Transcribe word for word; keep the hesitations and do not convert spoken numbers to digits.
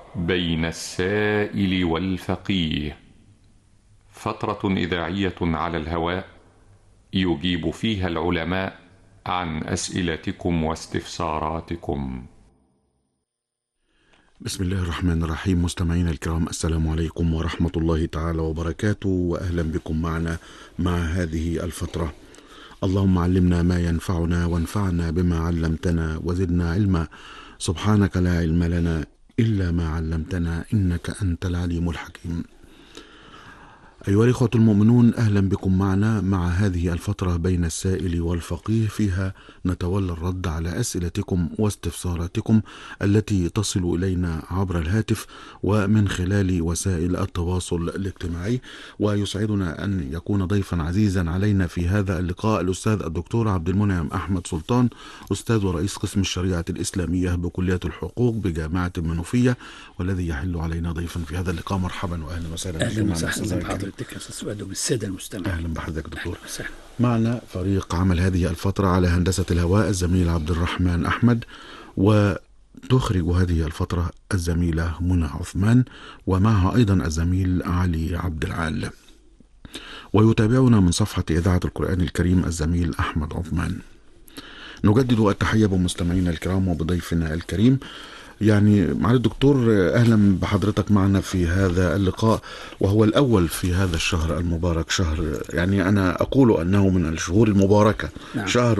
بين السائل والفقيه، فترة إذاعية على الهواء يجيب فيها العلماء عن أسئلتكم واستفساراتكم. بسم الله الرحمن الرحيم. مستمعينا الكرام، السلام عليكم ورحمة الله تعالى وبركاته، وأهلا بكم معنا مع هذه الفترة. اللهم علمنا ما ينفعنا وانفعنا بما علمتنا وزدنا علما. سبحانك لا علم لنا إلا ما علمتنا إنك أنت العليم الحكيم. أيها الإخوة المؤمنون، أهلا بكم معنا مع هذه الفترة بين السائل والفقيه، فيها نتولى الرد على أسئلتكم واستفساراتكم التي تصل إلينا عبر الهاتف ومن خلال وسائل التواصل الاجتماعي. ويسعدنا أن يكون ضيفا عزيزا علينا في هذا اللقاء الأستاذ الدكتور عبد المنعم أحمد سلطان، أستاذ ورئيس قسم الشريعة الإسلامية بكلية الحقوق بجامعة المنوفية، والذي يحل علينا ضيفا في هذا اللقاء. مرحبا وأهلا وسهلا. أهلا وسهلا بحضرتك يا أستاذ سؤال وبالسادة المستمعين. أهلا بحضرتك دكتور. معنا فريق عمل هذه الفترة على هندسة الهواء الزميل عبد الرحمن أحمد، وتخرج هذه الفترة الزميلة منى عثمان، ومعها أيضا الزميل علي عبد العال، ويتابعنا من صفحة إذاعة القرآن الكريم الزميل أحمد عثمان. نجدد التحية بمستمعينا الكرام وبضيفنا الكريم. يعني معالي الدكتور، أهلا بحضرتك معنا في هذا اللقاء، وهو الأول في هذا الشهر المبارك، شهر يعني أنا أقول أنه من الشهور المباركة. نعم. شهر